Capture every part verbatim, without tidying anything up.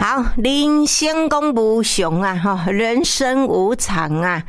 好，人生讲无常啊，哈，人生无常啊。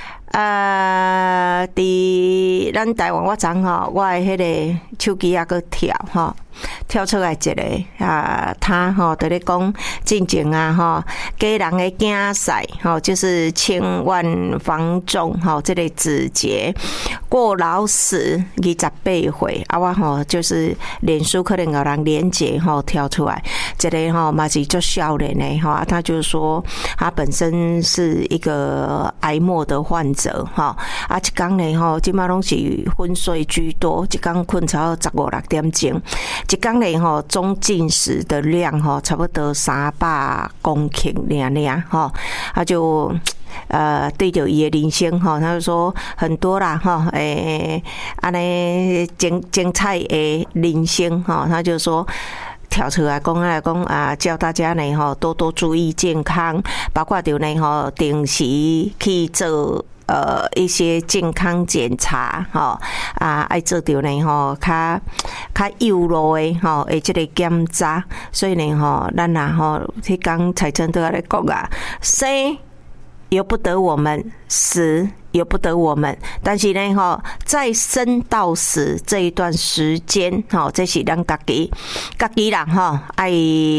呃，伫咱台湾我知吼，我诶迄个手机啊，搁跳吼，跳出来一个啊，他吼在咧讲进前啊，吼，家人诶竞赛吼，就是千万房仲吼，这个子节过劳死二十八岁啊，我吼就是脸书可能有人连结吼跳出来，这个吼嘛是做少年诶吼，他就是说他本身是一个癌末的患者。哈啊，一天呢吼，即马拢是昏睡居多，一天困超十五六点钟，一天呢吼总进食的量吼差不多三百公克尔尔吼，他就呃对着伊的人生吼，他就说很多啦吼，诶安尼精精彩的人生吼，他就说。跳出来讲来讲啊，教大家呢吼多多注意健康，包括着呢吼定时去做呃一些健康检查吼啊，爱做着呢吼较较幼路的吼诶这个检查，所以呢吼咱啊吼迄讲彩珍都要来讲啊，生由不得我们，死由不得我们，但是呢，哈，在生到死这一段时间，哈，这是咱家己家己人哈，爱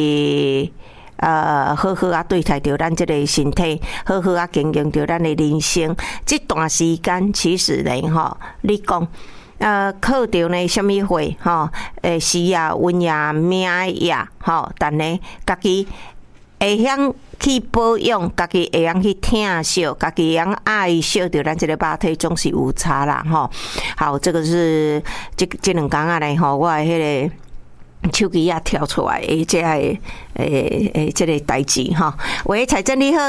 呃好好啊对待着咱这个身体，好好啊经营着咱的人生。这段时间其实呢，哈，你讲。呃，靠着呢，什么会哈？诶，时啊、运呀、命呀，哈，但呢，家己会晓去保养，家己会晓去疼惜，家己会晓爱惜着咱这个肉体，总是有差啦，哈。好，这个是这这两天啊嘞，吼，我迄个。手机啊跳出来，诶，这个诶诶，这个代志哈。喂，彩珍你好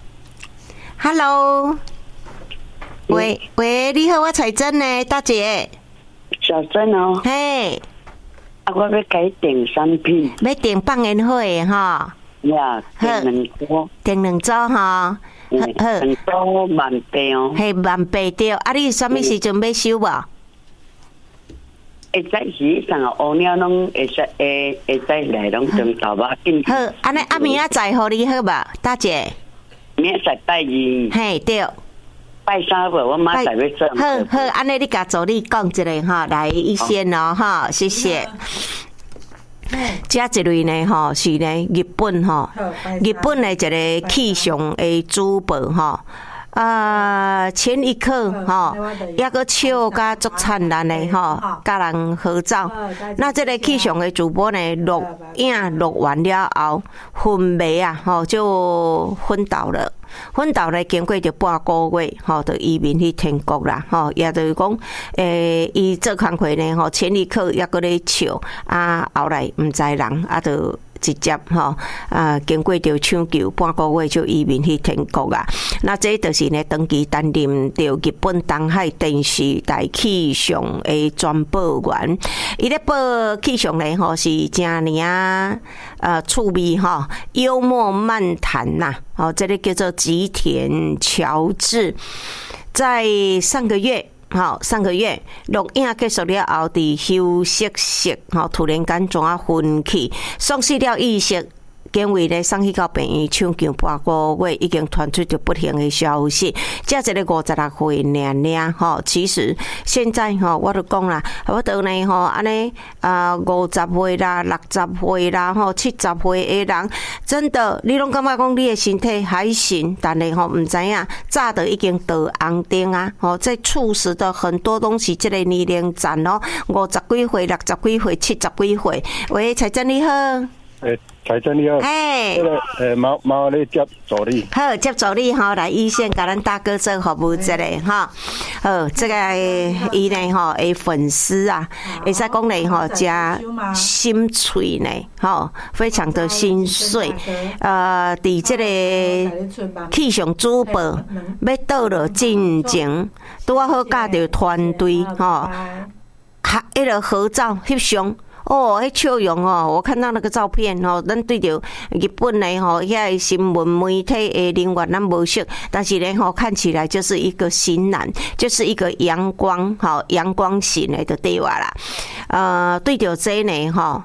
，Hello， 喂喂，你好，我彩珍呢，大姐。 小珍哦， 嘿， 啊，我要改订产品， 要订放烟花的哈。 呀，订两组， 订两组哈。好， 两组万八哦。 嘿，万八对，啊，你什么时阵要收无？ 会在时上啊，乌鸟拢会使会会使来拢中头吧。 好，安尼阿明仔载互你好吧，大姐。 明仔载拜二。 嘿，对。 拜三个，我马上要做。 好好，安尼你甲助理讲一个哈，来一线哦哈，谢谢。这一类呢吼是呢日本吼，日本的一个气象的主播吼。啊，前一刻吼，抑个笑甲足灿烂的吼，甲人合照。那这个气象的主播呢，录影录完了后，昏迷啊，吼就昏倒了。昏倒呢，经过着半个月，吼，就移民去天国啦，吼，也就是讲，诶，伊做工课呢，吼，前一刻抑个咧笑，啊，后来毋知人，啊，就。直接吼啊，经过着抢救，半个月就移民去天国啊。那这就是呢，长期担任着日本东海电视台气象的专报员。伊咧报气象呢，吼是真尔呃趣味吼，幽默漫谈呐。哦，这里叫做吉田乔治，在上个月。好，上个月录影结束了后，伫休息室，吼突然间怎啊昏去，丧失了意识。因为咧送去到病院抢救半个月，已经传出着不幸的消息。这一个五十六岁娘娘吼，其实现在吼，我都讲啦，我倒呢吼，安尼啊五十岁啦、六十岁啦、吼七十岁的人，真的你拢感觉讲你的身体还行，但是吼唔知影早就已经得红灯啊！吼，在猝死的很多东西，这个年龄层哦，五十几岁、六十几岁、七十几岁。喂，彩珍你好。 诶，财政你好， 哎， 这个诶，毛毛咧接助理， 好，接助理吼来一线，甲咱大哥做服务这个哈，好，这个伊呢吼，诶粉丝啊，会使讲呢吼，加心碎呢，吼，非常的心碎，呃，伫这个气象主播要倒落进前，拄啊好甲着团队吼，合迄个合照翕相。哦，迄笑容哦，我看到那个照片哦，咱对着日本的吼，遐新闻媒体的人员咱无熟，但是呢吼，看起来就是一个型男，就是一个阳光吼，阳光型的就对话啦。呃，对着这呢吼，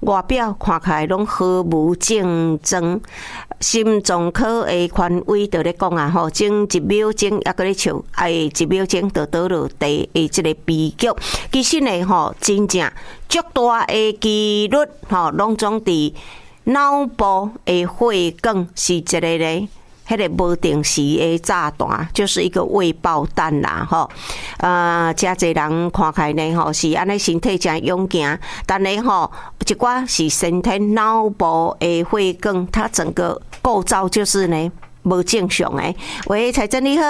外表看起来拢毫无竞争。心脏科的权威就咧讲啊，吼，前一秒钟还搁咧笑，哎，一秒钟就倒落地的这个悲剧。其实呢，吼，真正足大的几率，吼，拢总伫脑部的血管是一个咧。迄个无定时的炸弹，就是一个未爆弹啦，吼。呃，真侪人看起来呢，吼是安尼身体真勇敢，但呢，吼一寡是身体脑部的血管，它整个构造就是呢无正常诶。喂，彩珍你好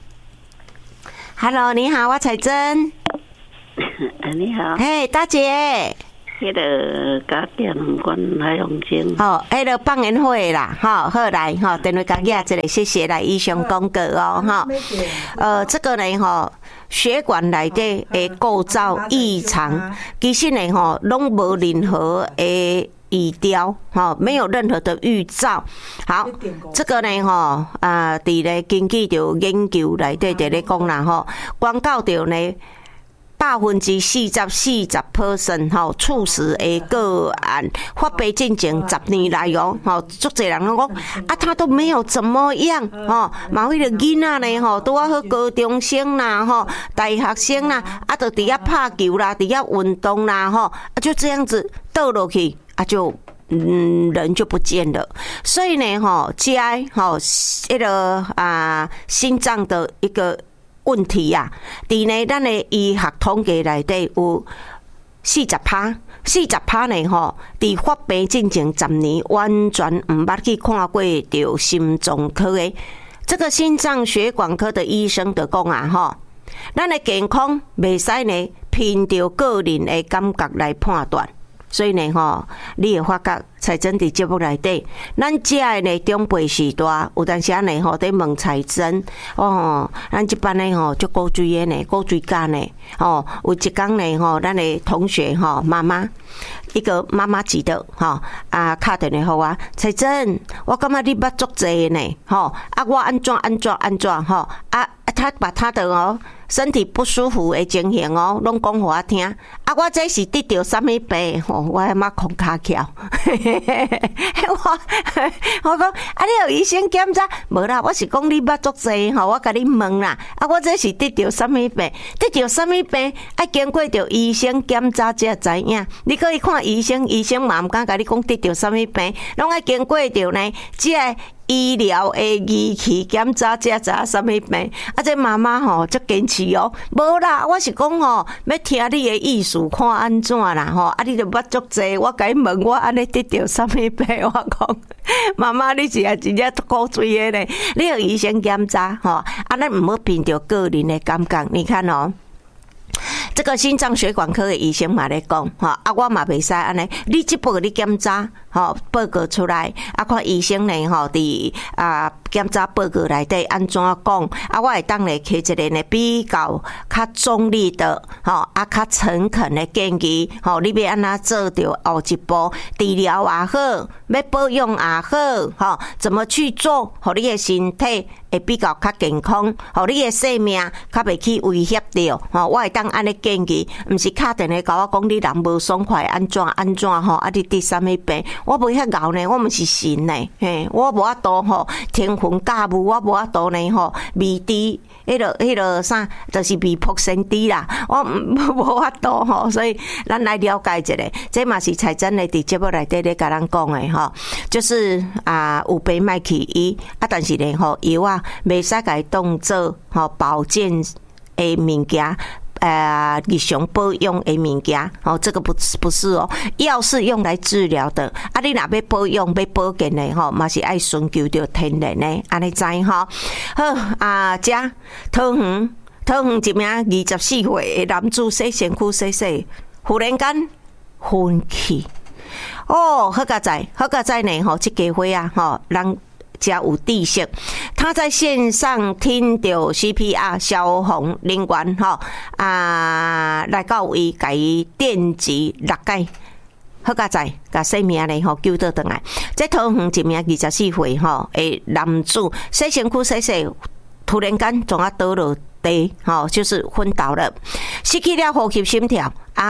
，Hello， 你好，我彩珍。 你好。 嘿，大姐。 迄个家电馆海洋经哦，迄个放烟火啦，哈，好来哈，电话甲压这里，谢谢来以上广告哦，哈，呃，这个呢，哈，血管内底的构造异常，其实呢，哈，拢无任何的预兆，哈，没有任何的预兆。好，这个呢，哈，啊，伫咧根据着研究内底伫咧讲啦，吼，广告着呢。百分之四十四十 percent 吼猝死的个案发病进前十年来哦，吼，足侪人拢讲啊，他都没有怎么样吼，嘛迄个囡仔呢吼，拄啊好高中生啦吼，大学生啦，啊，就伫遐拍球啦，伫遐运动啦吼，啊，就这样子倒落去啊，就嗯人就不见了。所以呢吼，加吼迄个啊心脏的一个。问题啊，伫呢，咱的医学统计内底有四十趴，四十趴呢吼，伫发病进前十年完全毋捌去看过着心脏科的，这个心脏血管科的医生就讲啊吼，咱的健康袂使呢凭着个人的感觉来判断。所以呢，吼，你会发觉彩珍伫节目内底，咱遮的呢长辈时代，有当时啊呢吼，在问彩珍，哦，咱这班呢吼，足古锥的呢，古锥干呢，哦，有一天呢吼，咱的同学吼，妈妈，一个妈妈级的，吼，啊，打电话互我，彩珍，我感觉你捌足济呢，吼，啊，我安怎安怎安怎吼，啊，他把他的哦。身体不舒服的情形哦，拢讲互我听。啊，我这是得着什么病？吼，我还妈空卡巧。我我讲啊，你有医生检查？无啦，我是讲你捌足济吼，我甲你问啦。啊，我这是得着什么病？得着什么病？啊，经过着医生检查才知影。你可以看医生，医生嘛毋敢甲你讲得着什么病，拢爱经过着呢，即个。医疗的仪器检查才知影什么病，啊！这妈妈吼足坚持哦，无啦，我是讲吼，要听你的意思，看安怎啦吼，啊！你著捌足济，我甲伊问我安尼得着什么病，我讲妈妈你是啊真正古锥的呢，你有医生检查吼，啊！咱毋好凭着个人的感觉，你看哦。这个心脏血管科的医生嘛咧讲，吼啊，我嘛袂使安尼，你即报你检查，吼报告出来，啊，看医生呢，吼伫啊检查报告内底安怎讲，啊，我会当来给一个呢比较较中立的，吼啊，较诚恳的建议，吼，你要安怎做着后一步，治疗也好，要保养也好，吼，怎么去做，互你的身体会比较较健康，互你的生命较袂去威胁着，吼，我会当安尼建议，毋是敲电话甲我讲你人无爽快，安怎安怎吼，啊，你得啥物病？我无遐敖呢，我毋是神呢，嘿，我无法度吼，天魂驾雾，我无法度呢吼，未知迄个迄个啥，就是未卜先知啦，我无法度吼，所以咱来了解一下，这嘛是彩珍的伫节目内底咧甲咱讲的吼，就是啊有病莫去医，啊，但是呢吼药啊，袂使甲伊当做吼保健的物件。呃，日常保养的物件，哦，这个不不是哦，药是用来治疗的。啊，你若要保养、要保健的吼，嘛是爱寻求着天然的，安尼知吼。好啊，遮桃园桃园一名二十四岁的男子洗身躯洗洗，忽然间昏去。哦，好佳哉，好佳哉呢吼，这家伙啊吼，人。加有知识，他在线上听到 C P R 消防人员吼啊来到位，甲伊电击六解，好佳哉，甲生命咧吼救倒转来。这桃园一名二十四岁吼诶男子洗身躯洗洗，突然间从啊倒落地，吼就是昏倒了，失去了呼吸心跳啊。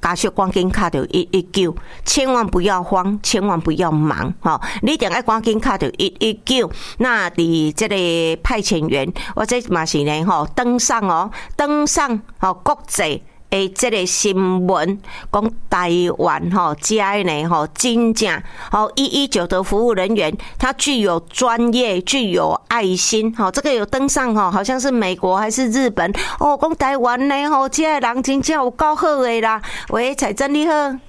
家属赶紧卡到一一九，千万不要慌，千万不要忙吼，你一定要赶紧卡到一一九。那伫这个派遣员，我这嘛是呢吼登上哦，登上吼国际。诶，这个新闻讲台湾吼，家呢吼，真正吼一一九的服务人员，他具有专业，具有爱心，吼，这个有登上吼，好像是美国还是日本哦，讲台湾呢吼，这个人真正有够好的啦。喂，彩珍你好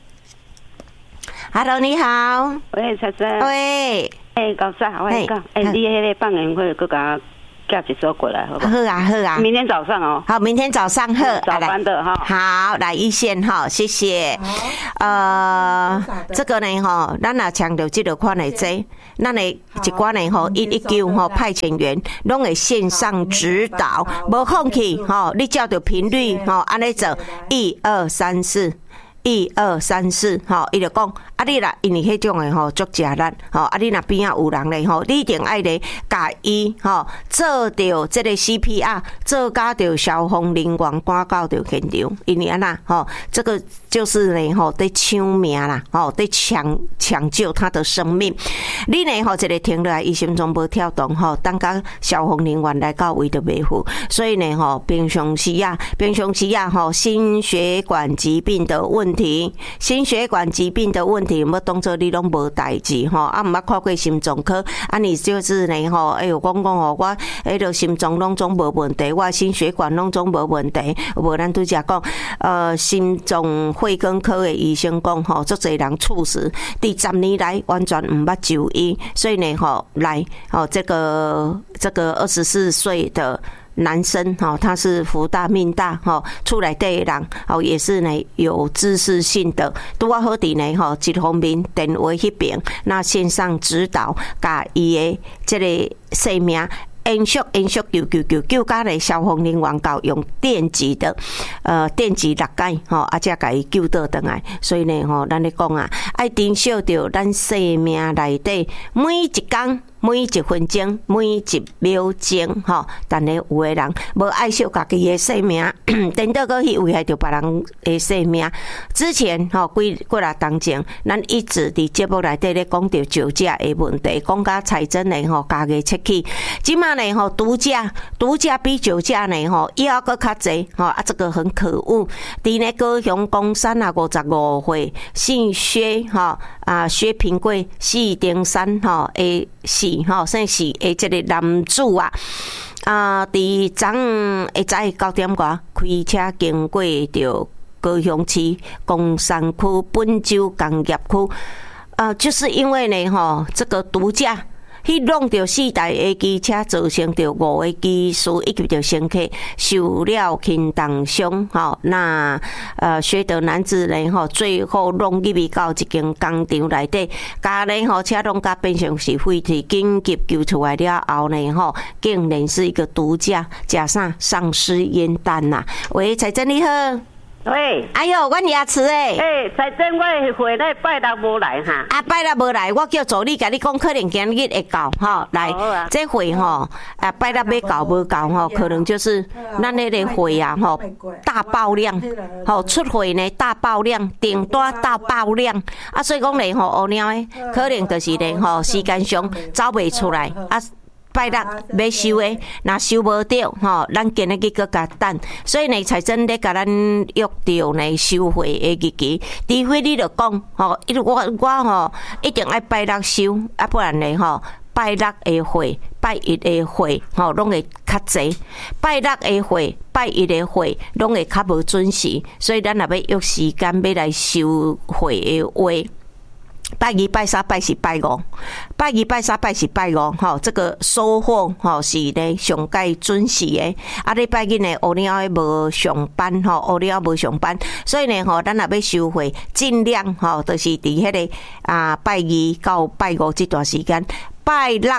，Hello 你好， 喂，彩珍， 喂， 诶，高帅，我来讲，诶，你迄个放映会佮甲叫一首过来，好不好？ 好啊，好啊。 明天早上哦。 好，明天早上好。 早班的哈。 好，来一线哈，谢谢。呃，这个呢哈，咱也强调这个款的这，咱的一关呢吼，一一九吼派遣员拢会线上指导，无放弃吼，你照着频率吼，安尼做，一二三四。一二三四，吼，伊就讲，啊，你啦，因为迄种诶吼，足食力，吼，啊，你若边仔有人咧，吼，你一定爱咧，甲伊吼做着这个 C P R， 做甲着消防人员赶到着现场，因为安那，吼，这个就是呢，吼，在抢命啦，吼，在抢抢救他的生命。你呢，吼，一个停落来，伊心脏无跳动，吼，等甲消防人员来到位就袂赴。所以呢，吼，平常时啊，平常时啊，吼，心血管疾病的问题。心血管疾病的问题，要当做你拢无代志吼，啊，毋捌看过心脏科，啊，你就是呢吼，哎呦，讲讲吼，我迄个心脏拢总无问题，我心血管拢总无问题，无咱拄则讲，呃，心脏肺跟科的医生讲吼，足侪人猝死，伫十年来完全毋捌就医，所以呢吼，来吼这个这个二十四岁的。男生哈，他是福大命大哈，出来的人哦，也是呢有知识性的，拄啊好伫呢吼，一方面电话迄边，那线上指导，甲伊的这个生命。延续延续救救救救家的消防人员到用电击的，呃电击六解吼，啊才甲伊救倒转来。所以呢吼，咱咧讲啊，爱珍惜着咱生命内底每一工。每一分钟，每一秒钟，吼，但咧有诶人无爱惜家己诶生命，等到搁去危害着别人诶生命。之前吼，几几若当前，咱一直伫节目内底咧讲着酒驾诶问题，讲甲财政诶吼，家己出去。即马呢吼，毒驾，毒驾比酒驾呢吼，以后搁较济吼，啊，这个很可恶。伫呢高雄公山啊，五十五岁姓薛吼啊，薛平贵四丁山吼诶是。吼，算是诶，这个男子啊，啊，伫昨下早九点外开车经过着高雄市公山区本州工业区，啊，就是因为呢，吼，这个毒驾。去弄着四台的机车，造成着五个技师以及着乘客受了轻重伤。吼，那呃，薛德男子呢，吼，最后弄入去到一间工厂内底，家呢，吼，车拢甲变成是废铁，紧急救出来了后呢，吼，竟然是一个毒驾，加上丧尸烟弹呐。喂，财政你好。 喂， 哎呦，阮牙齿诶！ 诶，财政我回来拜六无来哈。 啊，拜六无来，我叫助理甲你讲，可能今日会到吼。来，啊、这会吼，啊，拜六要到无到吼，可能就是咱那个会啊吼，大爆量，吼出会呢大爆量，订单大爆量，啊，所以讲咧吼，乌鸟诶，可能就是咧吼，时间上走袂出来啊。拜六要收诶，若收无到吼，咱今日去搁甲等，所以呢，财政咧甲咱约着呢收回诶日期，除非你着讲吼，我我吼一定爱拜六收，啊不然咧吼，拜六诶会、拜一诶会吼，拢会较济；拜六诶会、拜一诶会，拢会较无准时，所以咱若要约时间要来收会诶话。拜二、拜三、拜四、拜五，拜二、拜三、拜四、拜五，吼，这个收货吼是咧上界准时诶。啊，你拜日呢，乌鸟诶无上班吼，乌鸟无上班，所以呢吼，咱若要收回，尽量吼，就是伫迄个啊拜二到拜五这段时间，拜六。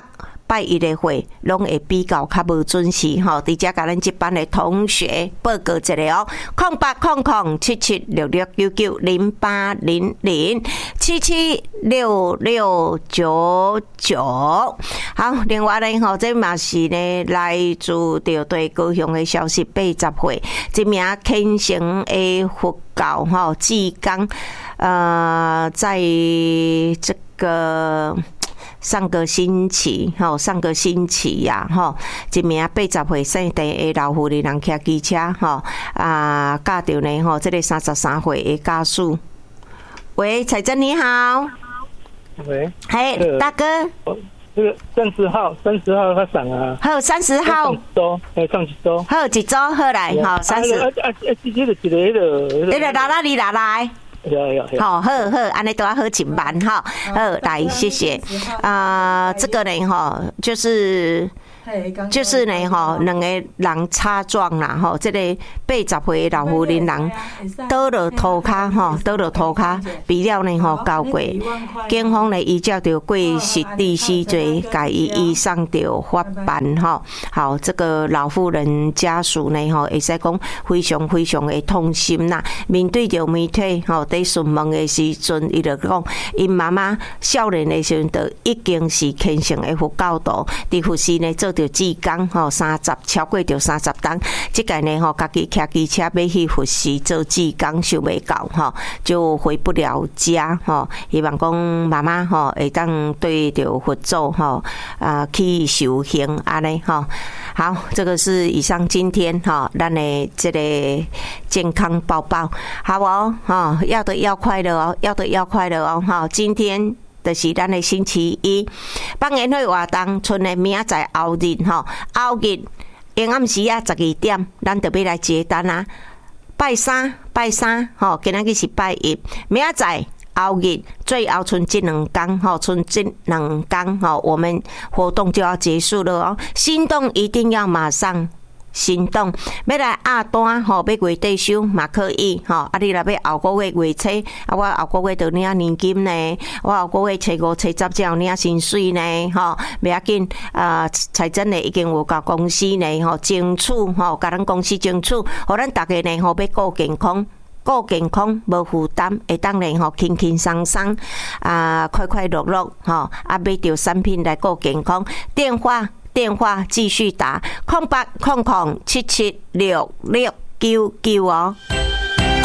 拜一的会拢会比较较无准时吼，伫遮甲咱这班的同学报告一下哦，空八空空七七六六九九零八零零七七六六九九。好，另外呢吼，这嘛是呢来自着对高雄的消息八十岁，这名虔诚的佛教吼志工，呃，在这个。上个星期，吼，上个星期呀，吼，一名八十岁姓陈的老妇人人骑机车，吼，啊，驾到呢，吼，这个三十三岁的家属。喂，彩珍你好。 喂。 嘿，大哥。 这个三十号，三十号他上啊。 好，三十号。 上一周，哎，上一周。 好，一周好来，好，三十。 啊啊啊！这个一个一个。 你来拿来，你拿来。好，好好，安尼都要好请班哈，好来，谢谢啊、呃，这个呢哈，就是就是呢哈，两个人擦撞啦哈，这个八十岁的老妇人人倒落涂骹哈，倒落涂骹，比了呢吼交过，警方呢依照着过失致死罪，甲伊移送着法办哈。好，这个老妇人家属呢吼，会使讲非常非常的痛心啦。面对着媒体吼，在询问的时阵，伊就讲，因妈妈少年的时阵，就已经是虔诚的佛教徒，伫佛寺呢做着志工吼，三十超过着三十档，即个呢吼，家己骑机车要去佛寺做志工，想袂到吼，就回不了家吼。希望讲妈妈吼会当对着佛祖吼啊去修行安尼吼。好，这个是以上今天哈咱的这个健康报报，好哦哈，要的要快乐哦，要的要快乐哦哈。今天就是咱的星期一，放烟火活动，剩的明仔后日吼，后日下暗时啊十二点，咱就要来接单啊。拜三拜三吼，今仔日是拜一，明仔后日最后剩这两天吼，剩这两天吼，我们活动就要结束了哦。心动一定要马上行动，要来下单吼，要月底收嘛可以吼。啊，你若要后个月月初，啊，我后个月就领年金呢，我后个月初五、初十才有领薪水呢，吼，袂要紧。啊，财政呢已经有甲公司呢吼争取吼，甲咱公司争取，互咱大家呢吼要顾健康。顾健康无负担，会当然吼轻轻松松啊，快快乐乐吼，啊买着产品来顾健康。电话电话继续打，空八空空七七六六九九哦。